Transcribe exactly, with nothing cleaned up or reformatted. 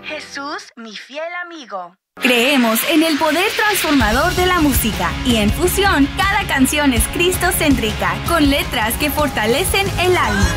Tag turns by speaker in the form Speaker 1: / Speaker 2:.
Speaker 1: Jesús, mi fiel amigo.
Speaker 2: Creemos en el poder transformador de la música y en Fusión cada canción es cristocéntrica, con letras que fortalecen el alma.